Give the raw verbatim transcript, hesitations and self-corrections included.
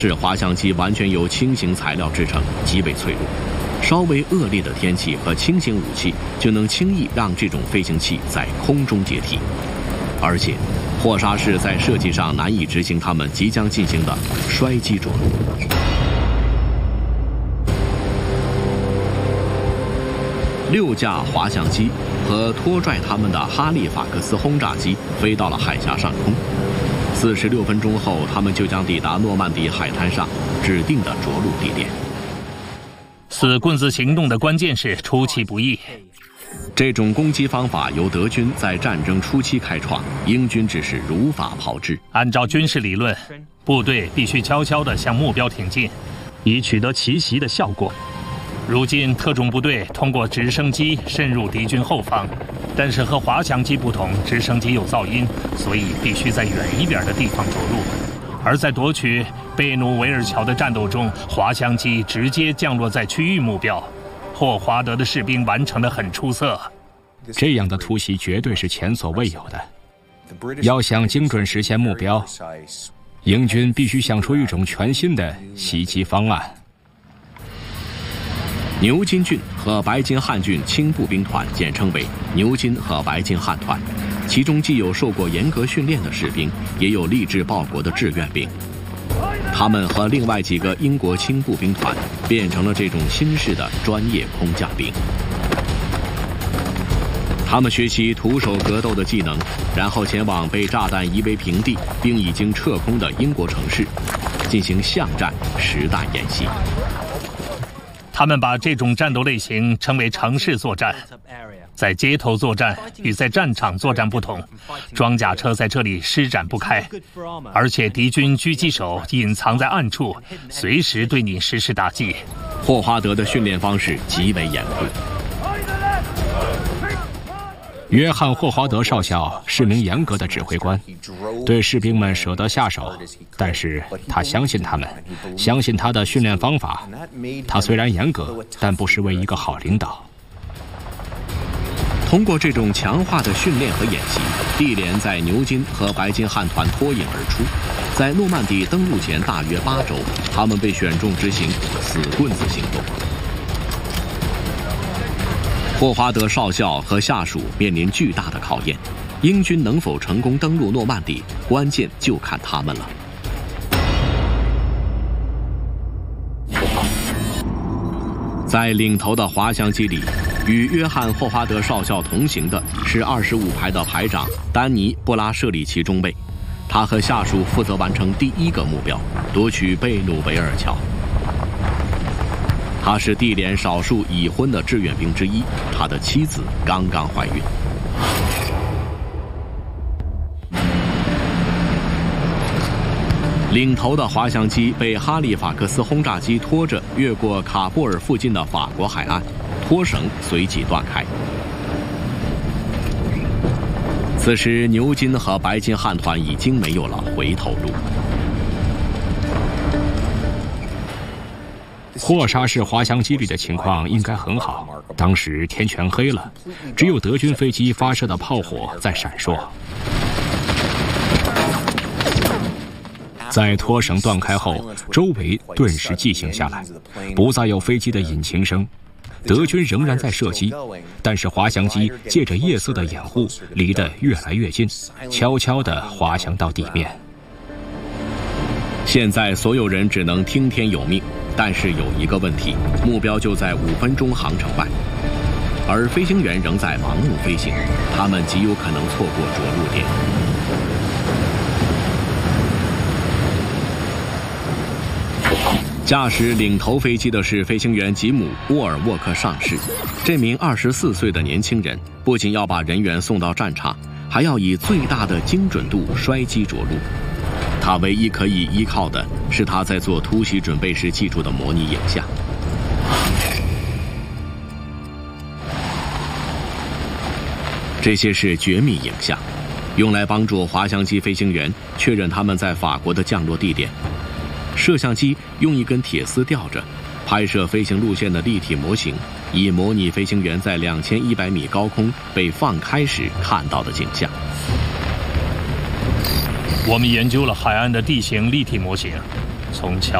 是滑翔机完全由轻型材料制成，极为脆弱。稍微恶劣的天气和轻型武器就能轻易让这种飞行器在空中解体，而且霍沙氏在设计上难以执行他们即将进行的摔击着陆。六架滑翔机和拖拽他们的哈利法克斯轰炸机飞到了海峡上空。四十六分钟后，他们就将抵达诺曼底海滩上指定的着陆地点。 死棍子行动的关键是出其不意。 这种攻击方法由德军在战争初期开创，英军只是如法炮制。 按照军事理论，部队必须悄悄地向目标挺进，以取得奇袭的效果。如今特种部队通过直升机渗入敌军后方，但是和滑翔机不同，直升机有噪音，所以必须在远一点的地方着陆。而在夺取贝努维尔桥的战斗中，滑翔机直接降落在区域目标。霍华德的士兵完成得很出色。 这样的突袭绝对是前所未有的。要想精准实现目标，英军必须想出一种全新的袭击方案。 牛津郡和白金汉郡轻步兵团简称为牛津和白金汉团，其中既有受过严格训练的士兵，也有立志报国的志愿兵。他们和另外几个英国轻步兵团变成了这种新式的专业空降兵。他们学习徒手格斗的技能，然后前往被炸弹夷为平地并已经撤空的英国城市，进行巷战实弹演习。 他们把这种战斗类型称为城市作战。在街头作战与在战场作战不同，装甲车在这里施展不开，而且敌军狙击手隐藏在暗处，随时对你实施打击。 霍华德的训练方式极为严酷。 约翰·霍华德少校是名严格的指挥官，对士兵们舍得下手，但是他相信他们，相信他的训练方法。他虽然严格，但不失为一个好领导。 通过这种强化的训练和演习，地连在牛津和白金汉团脱颖而出。在诺曼底登陆前大约八周，他们被选中执行死棍子行动。霍华德少校和下属面临巨大的考验，英军能否成功登陆诺曼底，关键就看他们了。在领头的滑翔机里，与约翰·霍华德少校同行的是二十五排的排长丹尼·布拉舍里奇中尉，他和下属负责完成第一个目标，夺取贝努维尔桥。他是地连少数已婚的志愿兵之一，他的妻子刚刚怀孕。领头的滑翔机被哈利法克斯轰炸机拖着越过卡布尔附近的法国海岸，拖绳随即断开。此时牛津和白金汉团已经没有了回头路。 霍沙式滑翔机里的情况应该很好，当时天全黑了，只有德军飞机发射的炮火在闪烁。在拖绳断开后，周围顿时寂静下来，不再有飞机的引擎声。德军仍然在射击，但是滑翔机借着夜色的掩护，离得越来越近，悄悄地滑翔到地面。 现在所有人只能听天由命，但是有一个问题，目标就在五分钟航程外，而飞行员仍在盲目飞行，他们极有可能错过着陆点。驾驶领头飞机的是飞行员吉姆·沃尔沃克上士。这名二十四岁的年轻人不仅要把人员送到战场，还要以最大的精准度摔击着陆。他唯一可以依靠的是他在做突袭准备时记住的模拟影像。这些是绝密影像，用来帮助滑翔机飞行员确认他们在法国的降落地点。摄像机用一根铁丝吊着，拍摄飞行路线的立体模型，以模拟飞行员在两千一百米高空被放开时看到的景象。 我们研究了海岸的地形立体模型， 从桥